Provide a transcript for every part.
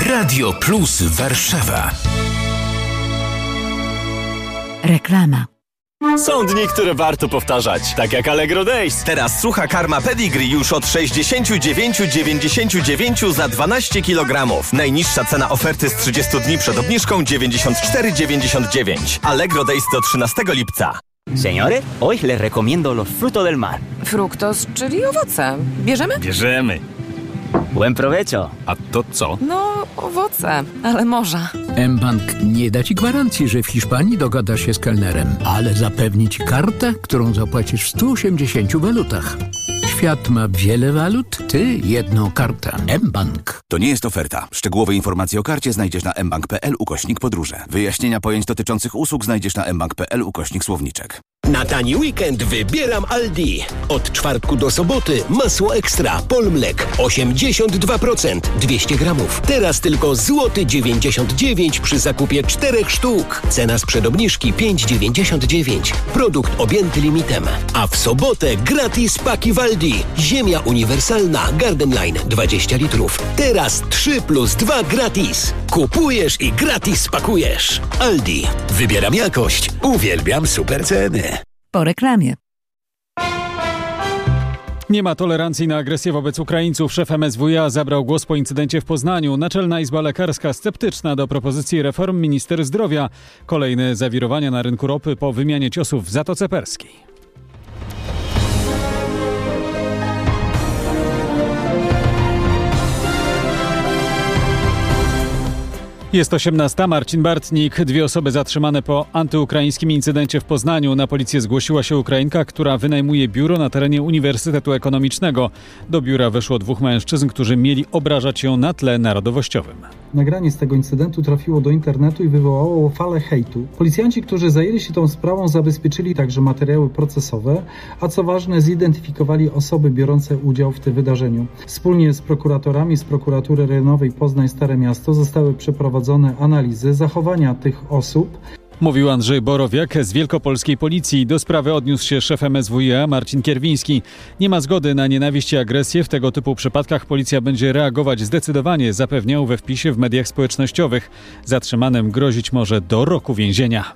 Radio Plus Warszawa. Reklama. Są dni, które warto powtarzać, tak jak Allegro Days. Teraz sucha karma Pedigree już od 69,99 za 12 kg. Najniższa cena oferty z 30 dni przed obniżką 94,99. Allegro Days do 13 lipca. Señores, hoy les recomiendo los frutos del mar. Fruktos, czyli owoce. Bierzemy? Bierzemy. Buen provecho. A to co? No, owoce, ale morza. mBank nie da Ci gwarancji, że w Hiszpanii dogadasz się z kelnerem, ale zapewni Ci kartę, którą zapłacisz w 180 walutach. Świat ma wiele walut, Ty jedną kartę. mBank. To nie jest oferta. Szczegółowe informacje o karcie znajdziesz na mbank.pl/podróże. Wyjaśnienia pojęć dotyczących usług znajdziesz na mbank.pl/słowniczek. Na tani weekend wybieram Aldi. Od czwartku do soboty masło ekstra Polmlek 82%, 200 gramów. Teraz tylko złoty 99 przy zakupie 4 sztuk. Cena sprzed obniżki 5,99. Produkt objęty limitem. A w sobotę gratis paki w Aldi. Ziemia uniwersalna Garden Line 20 litrów. Teraz 3+2 gratis. Kupujesz i gratis pakujesz. Aldi. Wybieram jakość. Uwielbiam super ceny. Po reklamie. Nie ma tolerancji na agresję wobec Ukraińców. Szef MSWiA zabrał głos po incydencie w Poznaniu. Naczelna Izba Lekarska sceptyczna do propozycji reform. Minister zdrowia. Kolejne zawirowania na rynku ropy po wymianie ciosów w Zatoce Perskiej. Jest 18. Marcin Bartnik. 2 osoby zatrzymane po antyukraińskim incydencie w Poznaniu. Na policję zgłosiła się Ukrainka, która wynajmuje biuro na terenie Uniwersytetu Ekonomicznego. Do biura weszło 2 mężczyzn, którzy mieli obrażać ją na tle narodowościowym. Nagranie z tego incydentu trafiło do internetu i wywołało falę hejtu. Policjanci, którzy zajęli się tą sprawą, zabezpieczyli także materiały procesowe, a co ważne, zidentyfikowali osoby biorące udział w tym wydarzeniu. Wspólnie z prokuratorami z Prokuratury Rejonowej Poznań-Stare Miasto zostały przeprowadzone analizy zachowania tych osób. Mówił Andrzej Borowiak z Wielkopolskiej Policji. Do sprawy odniósł się szef MSWiA Marcin Kierwiński. Nie ma zgody na nienawiść i agresję. W tego typu przypadkach policja będzie reagować zdecydowanie, zapewniał we wpisie w mediach społecznościowych. Zatrzymanym grozić może do roku więzienia.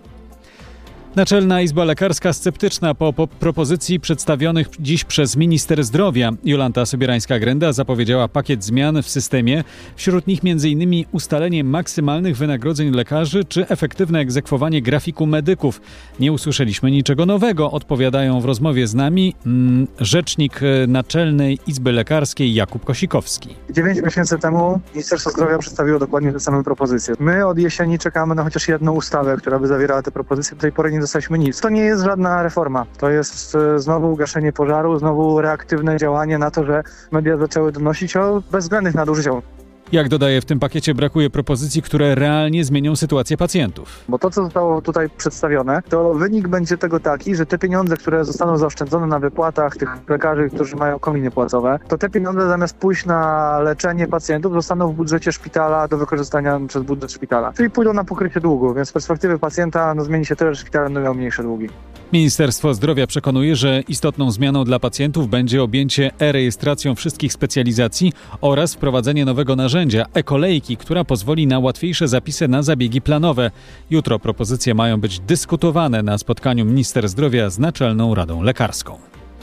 Naczelna Izba Lekarska sceptyczna po propozycji przedstawionych dziś przez minister zdrowia. Jolanta Sobierańska-Grenda zapowiedziała pakiet zmian w systemie. Wśród nich m.in. ustalenie maksymalnych wynagrodzeń lekarzy czy efektywne egzekwowanie grafiku medyków. Nie usłyszeliśmy niczego nowego, odpowiadają w rozmowie z nami rzecznik Naczelnej Izby Lekarskiej Jakub Kosikowski. 9 miesięcy temu Ministerstwo Zdrowia przedstawiło dokładnie te same propozycje. My od jesieni czekamy na chociaż jedną ustawę, która by zawierała te propozycje. Do tej pory nie dostaliśmy nic. To nie jest żadna reforma. To jest znowu gaszenie pożaru, znowu reaktywne działanie na to, że media zaczęły donosić o bezwzględnych nadużyciach. Jak dodaje, w tym pakiecie brakuje propozycji, które realnie zmienią sytuację pacjentów. Bo to, co zostało tutaj przedstawione, to wynik będzie tego taki, że te pieniądze, które zostaną zaoszczędzone na wypłatach tych lekarzy, którzy mają kominy płacowe, to te pieniądze zamiast pójść na leczenie pacjentów zostaną w budżecie szpitala do wykorzystania przez budżet szpitala. Czyli pójdą na pokrycie długu, więc z perspektywy pacjenta zmieni się tyle, że szpitale będą miały mniejsze długi. Ministerstwo Zdrowia przekonuje, że istotną zmianą dla pacjentów będzie objęcie e-rejestracją wszystkich specjalizacji oraz wprowadzenie nowego narzędzia e-kolejki, która pozwoli na łatwiejsze zapisy na zabiegi planowe. Jutro propozycje mają być dyskutowane na spotkaniu minister zdrowia z Naczelną Radą Lekarską.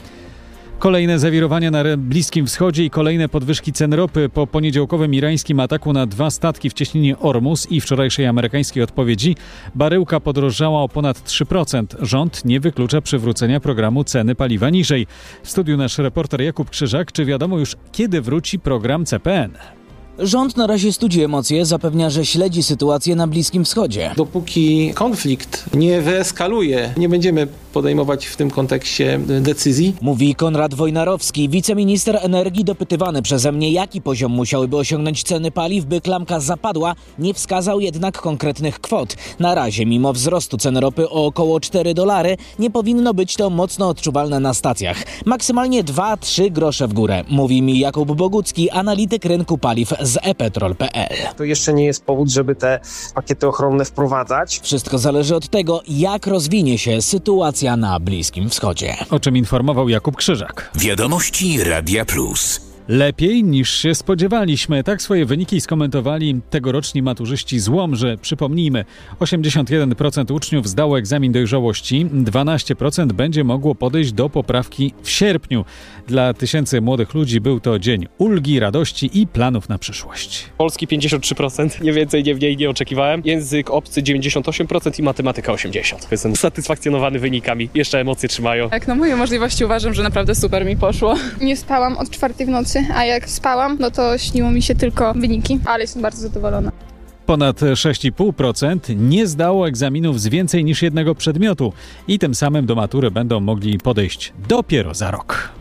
Kolejne zawirowania na Bliskim Wschodzie i kolejne podwyżki cen ropy po poniedziałkowym irańskim ataku na 2 statki w cieśninie Ormus i wczorajszej amerykańskiej odpowiedzi baryłka podrożała o ponad 3%. Rząd nie wyklucza przywrócenia programu ceny paliwa niżej. W studiu nasz reporter Jakub Krzyżak. Czy wiadomo już, kiedy wróci program CPN? Rząd na razie studzi emocje, zapewnia, że śledzi sytuację na Bliskim Wschodzie. Dopóki konflikt nie wyeskaluje, nie będziemy podejmować w tym kontekście decyzji. Mówi Konrad Wojnarowski, wiceminister energii, dopytywany przeze mnie, jaki poziom musiałyby osiągnąć ceny paliw, by klamka zapadła, nie wskazał jednak konkretnych kwot. Na razie, mimo wzrostu cen ropy o około $4, nie powinno być to mocno odczuwalne na stacjach. Maksymalnie 2-3 grosze w górę, mówi mi Jakub Bogucki, analityk rynku paliw z ePetrol.pl. To jeszcze nie jest powód, żeby te pakiety ochronne wprowadzać. Wszystko zależy od tego, jak rozwinie się sytuacja na Bliskim Wschodzie. O czym informował Jakub Krzyżak. Wiadomości Radia Plus. Lepiej niż się spodziewaliśmy. Tak swoje wyniki skomentowali tegoroczni maturzyści z Łomży. Przypomnijmy, 81% uczniów zdało egzamin dojrzałości, 12% będzie mogło podejść do poprawki w sierpniu. Dla tysięcy młodych ludzi był to dzień ulgi, radości i planów na przyszłość. Polski 53%, nie więcej, nie mniej nie oczekiwałem. Język obcy 98% i matematyka 80%. Jestem usatysfakcjonowany wynikami, jeszcze emocje trzymają. Jak na moje możliwości uważam, że naprawdę super mi poszło. Nie spałam od 4 w nocy, a jak spałam, no to śniło mi się tylko wyniki, ale jestem bardzo zadowolona. Ponad 6,5% nie zdało egzaminów z więcej niż jednego przedmiotu i tym samym do matury będą mogli podejść dopiero za rok.